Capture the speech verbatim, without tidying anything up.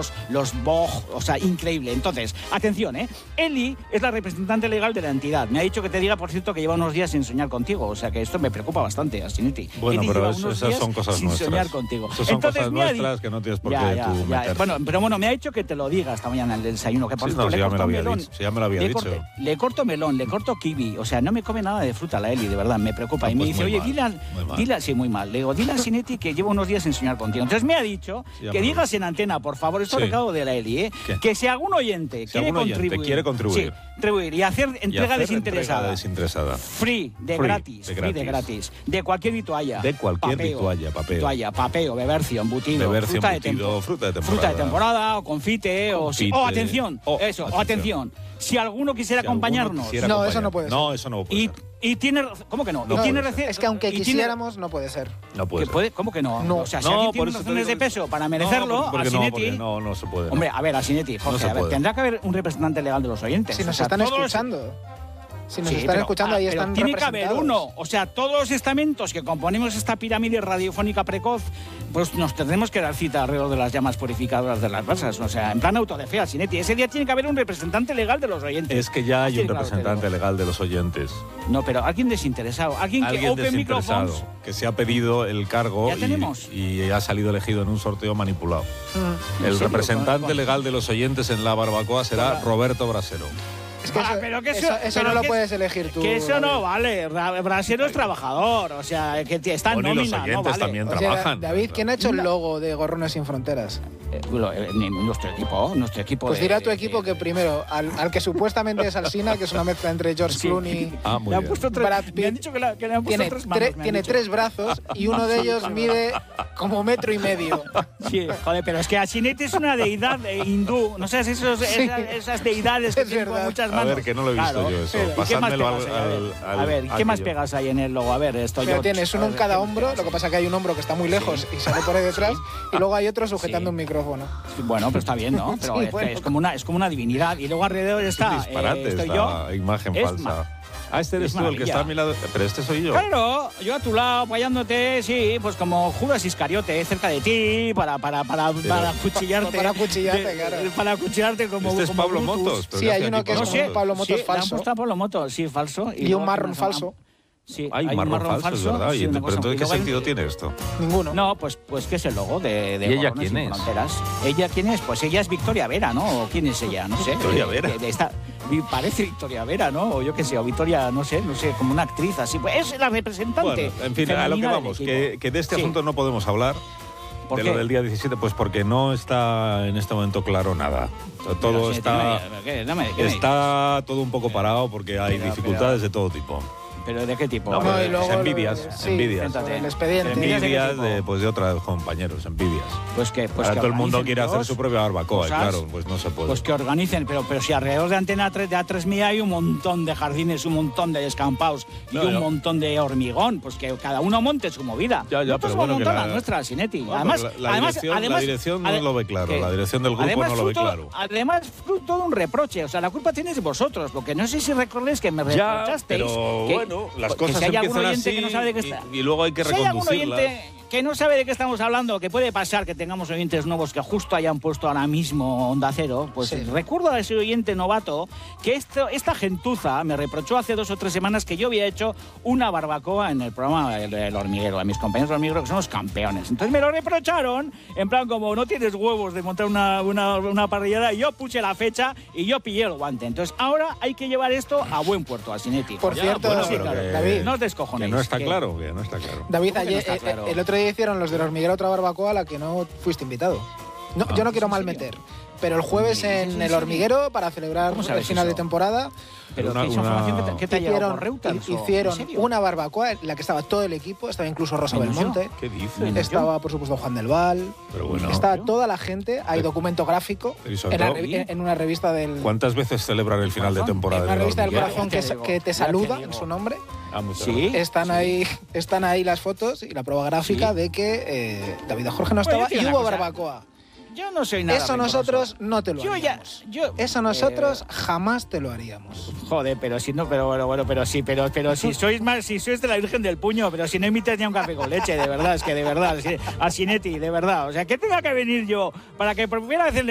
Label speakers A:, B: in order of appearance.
A: los, los bog, o sea, increíble. Entonces, atención, ¿eh? Eli es la representante legal de la entidad. Me ha dicho que te diga, por cierto, que lleva unos días sin soñar contigo, o sea, que esto me preocupa bastante, Asinetti.
B: Bueno,
A: Eli
B: pero
A: lleva
B: es,
A: unos
B: esas
A: días
B: son cosas
A: sin
B: nuestras.
A: soñar contigo.
B: Esas son
A: Entonces,
B: cosas
A: me ha
B: nuestras
A: di-
B: que no tienes por
A: Ya,
B: qué
A: ya,
B: tú
A: ya.
B: meter.
A: Bueno, pero bueno, me ha dicho que te lo diga esta mañana en el desayuno, que por
B: Sí,
A: cierto,
B: no,
A: le
B: si ya me
A: corto
B: lo había
A: melón.
B: dicho, si ya me lo había
A: le
B: dicho.
A: corto- Le corto melón, le corto kiwi, o sea, no me come nada de fruta la Eli, de verdad, me preocupa.
B: No,
A: y me
B: pues
A: dice,
B: muy
A: oye,
B: mal,
A: dile, a-
B: muy mal.
A: dile, a- sí, muy mal. Le digo, dile a Sinetti que llevo unos días sin soñar contigo. Entonces me ha dicho
B: Sí, ya
A: que
B: me lo
A: digas
B: dice.
A: en antena, por favor, esto
B: Sí.
A: es recado de la Eli, ¿eh?
B: ¿Qué?
A: Que si algún oyente
B: Si
A: quiere
B: algún oyente
A: contribuir,
B: quiere contribuir.
A: sí, contribuir y hacer
B: Y
A: entrega
B: hacer
A: desinteresada.
B: entrega desinteresada.
A: Free, de
B: Free,
A: gratis,
B: de
A: free de
B: gratis.
A: gratis. De cualquier vitualla.
B: De cualquier
A: Papeo,
B: vitualla, papeo.
A: Vitualla, papeo, bebercio, embutido,
B: Bebercio,
A: fruta, de
B: embutido,
A: tempo-
B: fruta de temporada.
A: fruta de temporada, o confite, o, si-
B: Confite.
A: o atención,
B: O,
A: eso, o atención. Si alguno quisiera
B: Si alguno
A: acompañarnos
B: quisiera
C: No,
B: acompañar-
C: eso no puede ser.
B: No, eso no puede
A: y,
B: ser.
A: y tiene, ¿cómo que no?
B: No
A: y tiene
B: puede ser.
A: rece-
C: Es que aunque
A: y tiene-
C: quisiéramos, no puede ser.
B: No puede
A: que
B: ser.
A: puede- ¿Cómo que no?
C: No.
A: O sea, si
B: No,
A: alguien
B: por
A: tiene
B: eso te
A: razones
B: digo
A: de peso para merecerlo,
B: No, porque
A: a
B: no,
A: Sinetti...
B: porque no, no se puede. no.
A: Hombre, a ver, a Sinetti, Jorge,
B: se
A: a ver,
B: puede.
A: tendrá que haber un representante legal de los oyentes.
C: Si nos
A: O sea,
C: están
A: todos-
C: escuchando. Si nos
A: Sí,
C: están
A: pero-
C: escuchando,
A: ah,
C: ahí
A: pero
C: están
A: tiene que haber
C: representados.
A: uno. O sea, todos los estamentos que componemos esta pirámide radiofónica precoz, pues nos tendremos que dar cita alrededor de las llamas purificadoras de las masas. O sea, en plan autodefea, Sinetti. Ese día tiene que haber un representante legal de los oyentes.
B: Es que ya hay
A: Así
B: un
A: de claro te
B: representante
A: digo.
B: legal de los oyentes.
A: No, pero alguien desinteresado. Alguien, que
B: Alguien
A: open
B: desinteresado
A: microphones.
B: que se ha pedido el cargo
A: Ya
B: y-
A: tenemos.
B: y, ha salido elegido en un sorteo manipulado.
C: Mm.
B: El
A: serio?
B: representante
A: ¿Con- con-
B: legal de los oyentes en la barbacoa será Roberto Brasero.
C: Es que
A: Ah,
C: eso,
A: pero que
C: eso,
A: eso-
C: eso
A: pero
C: no lo
A: que-
C: puedes elegir tú.
A: Que eso
C: David.
A: no vale. Ra- Brasero es trabajador. O sea, que t- está en
B: Bueno, y los
A: nómina.
B: oyentes
A: no vale.
B: también
C: O sea,
B: trabajan.
C: David, ¿quién ha hecho el
A: No.
C: logo de Gorrones sin Fronteras?
A: Eh, lo- eh, ni- nuestro equipo, nuestro equipo.
C: Pues
A: de-
C: dirá tu
A: de-
C: equipo
A: de-
C: que primero, al, al que supuestamente es Alsina, que es una mezcla entre George
A: Sí.
C: Clooney,
B: Ah, muy
A: Le han
B: bien.
A: puesto tres,
C: Brad
A: me han
C: Pitt
A: dicho que, la- que le han puesto
C: tiene,
A: tres manos.
C: tre-
A: me han
C: tiene
A: dicho.
C: tres brazos y uno de ellos mide como metro y medio.
A: Sí, joder, pero es que Asinetti es una deidad eh, hindú. No sé, esos, esas, esas deidades que
C: Es
A: tienen con
C: verdad.
A: muchas
B: A
A: manos.
B: ver, que no lo he visto
A: Claro.
B: yo eso.
A: Pero, ¿y qué más
B: Pasádmelo
A: pegas
B: al-
A: ahí? A ver,
B: al- al-
A: a ver, ¿qué
B: aquello.
A: más pegas ahí en el logo? A ver, esto
C: Pero
A: yo.
C: tienes uno en cada hombro, lo que pasa que hay un hombro que está muy lejos y sale por ahí detrás, y luego hay otro sujetando
A: Sí.
C: un micrófono.
A: Bueno, pero está bien, ¿no? Pero
C: Sí,
A: es, que
C: bueno.
A: es como una, es como una divinidad. Y luego alrededor
B: Es un
A: está.
B: disparate
A: eh, estoy
B: esta
A: yo.
B: imagen
A: Es
B: falsa.
A: ma-
B: Ah, este eres
A: es
B: tú el que
A: maravilla.
B: está a mi lado. Pero este soy yo.
A: Claro, yo a tu lado apoyándote, sí, pues como Judas Iscariote, cerca de ti, para, para, para, para acuchillarte.
C: para acuchillarte,
A: de-
C: claro.
A: Para acuchillarte como.
B: Este es
A: como
B: Pablo
A: Brutus.
B: Motos. pero
C: Sí,
B: ¿qué
C: hay
B: hace
C: uno
B: aquí
C: que es
B: Pablo
C: como
B: Motos?
C: Pablo Motos
A: Sí, le han
C: falso.
A: puesto a Pablo Motos, sí, falso.
C: Y
A: luego
C: un marrón
A: una-
C: falso.
A: Sí,
B: Hay un marrón falso, es verdad.
A: sí,
B: Y
A: una
B: ent-
A: cosa-
B: pero entonces,
A: y
B: ¿qué
A: luego hay-
B: sentido tiene esto?
C: Ninguno.
A: No, pues, pues ¿qué es el logo de, de
B: ¿Y ella
A: Gorrones
B: quién
A: sin
B: es?
A: Fronteras? ¿Ella quién es? Pues ella es Victoria Vera, ¿no? ¿O quién es ella? No sé.
B: Victoria
A: Eh,
B: Vera.
A: de- de esta- vi- parece Victoria Vera, ¿no? O yo qué sé, o Victoria, no sé, no sé, como una actriz así. Pues es la representante.
B: Bueno, en fin, a lo que
A: femenina del
B: vamos,
A: equipo.
B: que, que de este
A: Sí.
B: asunto no podemos hablar.
A: ¿Por
B: De
A: qué?
B: lo del día diecisiete, pues porque no está en este momento claro nada. O sea, todo
A: Pero, sí,
B: está,
A: ¿qué me- qué me- qué me-
B: está todo un poco parado porque hay
A: Pero-
B: dificultades de todo tipo.
A: ¿Pero de qué tipo?
B: No,
C: No,
B: pues,
C: y luego
B: pues envidias,
C: lo- sí,
B: envidias.
A: Cuéntate.
C: El expediente.
A: ¿Envidias de qué
B: Envidias
A: tipo?
B: de, pues, de otros compañeros, envidias.
A: Pues que, pues
B: Ahora
A: que
B: todo el mundo
A: organicen
B: quiere hacer
A: Dios,
B: su propia barbacoa, y
A: cosas.
B: claro, pues no se puede.
A: Pues que organicen, pero, pero si alrededor de Antena tres, de A tres mil hay un montón de jardines, un montón de descampados y
B: No,
A: un
B: no.
A: montón de hormigón, pues que cada uno monte su movida.
B: Ya, ya,
A: Nosotros
B: pero
A: vamos
B: bueno,
A: a
B: que
A: montar
B: la-
A: la nuestra, Sinetti.
B: Bueno,
A: además,
B: pero la, la
A: además,
B: dirección,
A: además,
B: la dirección no
A: ade-
B: lo ve claro,
A: ¿qué?
B: la dirección del grupo
A: Además,
B: no lo ve
A: fruto-
B: claro.
A: Además, fruto de un reproche, o sea, la culpa tienes vosotros, porque no sé si recordáis que me
B: Ya,
A: reprochasteis.
B: pero
A: que-
B: bueno, las
A: que
B: cosas
A: si hay algún
B: empiezan
A: oyente
B: así
A: que no sabe de qué
B: y-
A: está.
B: y, luego hay que
A: Si hay algún
B: reconducirlas.
A: oyente que no sabe de qué estamos hablando, que puede pasar que tengamos oyentes nuevos que justo hayan puesto ahora mismo Onda Cero, pues
C: Sí.
A: recuerdo a ese oyente novato que esto, esta gentuza me reprochó hace dos o tres semanas que yo había hecho una barbacoa en el programa El, El Hormiguero, a mis compañeros del Hormiguero que son los campeones. Entonces me lo reprocharon, en plan como no tienes huevos de montar una, una, una parrillada, y yo puse la fecha y yo pillé el guante. Entonces ahora hay que llevar esto a buen puerto, a Sinetti.
C: Por
B: Ya,
C: cierto,
B: bueno,
A: sí,
B: pero
A: claro,
B: que-
C: David,
A: no os
B: Que
A: descojonéis.
B: no está
A: que-
B: claro, que no está claro.
C: David,
A: ¿Cómo que no
C: ayer,
A: está
C: eh,
A: claro?
C: el otro día hicieron los del hormiguero otra barbacoa a la que no fuiste invitado. No,
B: Ah,
C: yo no quiero
A: ¿en
C: mal
A: serio?
C: meter, pero el jueves
A: ¿En
C: en el
A: serio?
C: hormiguero, para celebrar
A: ¿Cómo
C: el
A: sabes
C: final
A: eso?
C: de temporada,
A: Pero
B: Una-
A: ¿qué es
B: una-
A: información que te, que te ha llegado
C: hicieron,
A: por Reuters? o-
C: hicieron
A: ¿en serio?
C: una barbacoa en la que estaba todo el equipo, estaba incluso Rosa
A: ¿Menos yo?
C: Belmonte,
B: ¿Qué dices?
A: Menos
C: estaba por supuesto Juan del Val,
B: Pero bueno.
C: estaba toda la gente, hay documento gráfico
B: Y sobre
C: en, la
B: todo-
C: revi- en- en una revista del
B: ¿Cuántas veces celebran el final de
A: Corazón.
B: temporada?
C: en una
B: del
C: revista del
B: Hormiguero?
C: corazón que,
A: Ya te
C: sa-
A: digo,
C: que te
A: ya te
C: saluda
A: digo.
C: en su nombre.
B: Ah, muchas
A: Sí.
B: gracias.
C: Están ahí, están ahí las fotos y la prueba gráfica
A: Sí.
C: de que eh, David Jorge no
A: Bueno, yo
C: estaba
A: te
C: y
A: digo
C: hubo
A: una cosa.
C: barbacoa.
A: Yo no soy nada
C: Eso
A: rencoroso.
C: nosotros no te lo
A: Yo ya,
C: haríamos.
A: yo,
C: Eso nosotros
A: eh,
C: jamás te lo haríamos.
A: joder, pero si no, pero bueno, bueno, pero sí, pero, pero si sois más, si sois de la Virgen del Puño, pero si no invitas ni a un café con leche, de verdad, es que de verdad, sí, a Sinetti, de verdad. O sea, que tenga que venir yo para que por primera vez en